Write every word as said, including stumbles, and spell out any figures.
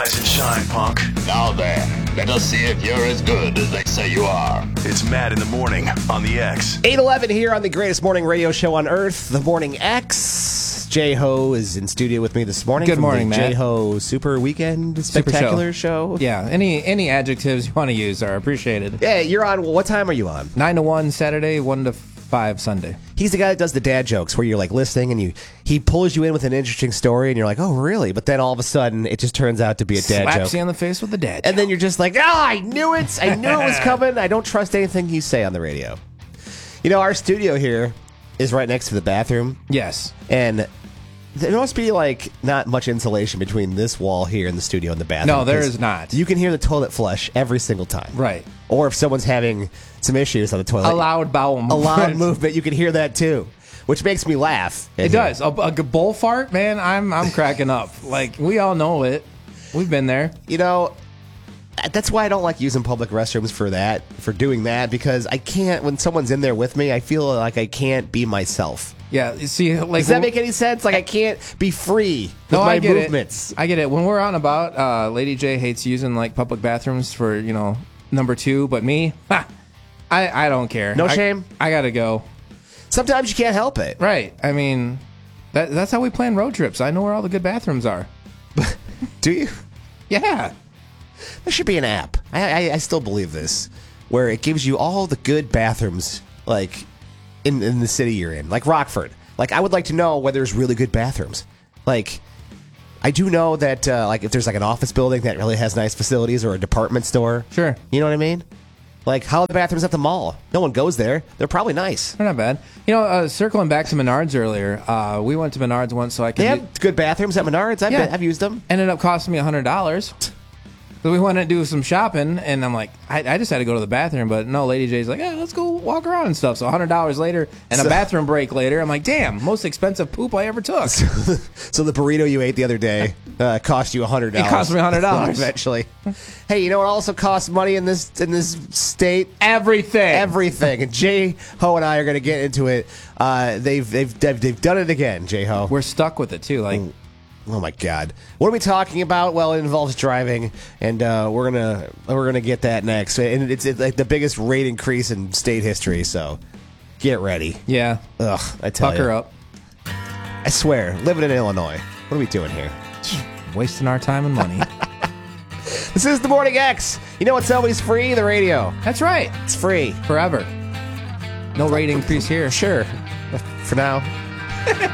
Rise and shine, punk. Now then, let us see if you're as good as they say you are. It's Matt in the morning on the X. eight eleven here on the greatest morning radio show on earth, The Morning X. J-Ho is in studio with me this morning. Good from morning, the Matt. J-Ho Super Weekend Spectacular show. Yeah, any any adjectives you want to use are appreciated. Yeah, you're on. What time are you on? nine to one Saturday, one to five Sunday. He's the guy that does the dad jokes where you're like listening and you he pulls you in with an interesting story and you're like, oh, really? But then all of a sudden it just turns out to be a dad Slaps joke. you on the face with the dad And then joke. you're just like, oh, I knew it. I knew it was coming. I don't trust anything you say on the radio. You know, our studio here is right next to the bathroom. Yes. And there must be, like, not much insulation between this wall here in the studio and the bathroom. No, there because is not. You can hear the toilet flush every single time. Right. Or if someone's having some issues on the toilet. A loud bowel A movement. loud movement. You can hear that, too. Which makes me laugh. It does. A, a good bull fart, man, I'm I'm cracking up. Like, we all know it. We've been there. You know, that's why I don't like using public restrooms for that, for doing that, because I can't, when someone's in there with me, I feel like I can't be myself. Yeah, you see, like... Does that make any sense? Like, I can't be free with No, my I get movements. it. I get it. When we're out and about, uh, Lady J hates using, like, public bathrooms for, you know, number two, but me, ha, I, I don't care. No I- shame? I gotta go. Sometimes you can't help it. Right. I mean, that, that's how we plan road trips. I know where all the good bathrooms are. Do you? Yeah. There should be an app. I, I, I still believe this, where it gives you all the good bathrooms, like, in, in the city you're in. Like Rockford. Like, I would like to know where there's really good bathrooms. Like, I do know that, uh, like, if there's, like, an office building that really has nice facilities or a department store. Sure. You know what I mean? Like, how are the bathrooms at the mall? No one goes there. They're probably nice. They're not bad. You know, uh, circling back to Menards earlier, uh, we went to Menards once so I could... They have good bathrooms at Menards. I've, Yeah. been, I've used them. Ended up costing me one hundred dollars. So we wanted to do some shopping, and I'm like, I, I just had to go to the bathroom, but no, Lady J's like, yeah, let's go walk around and stuff. So one hundred dollars later and So- a bathroom break later, I'm like, damn, most expensive poop I ever took. So the burrito you ate the other day uh, cost you one hundred dollars. It cost me one hundred dollars. Eventually. Hey, you know what also costs money in this in this state? Everything. Everything. And J Ho and I are going to get into it. Uh, they've, they've they've they've done it again, J Ho. We're stuck with it, too. Like, Oh my God! What are we talking about? Well, it involves driving, and uh, we're gonna we're gonna get that next. And it's, it's like the biggest rate increase in state history. So get ready. yeah, Ugh, I tell pucker you. up. I swear, living in Illinois. What are we doing here? Wasting our time and money. This is the Morning X. You know what's always free? The radio. That's right. It's free. Forever. No rate increase here. Sure. For now.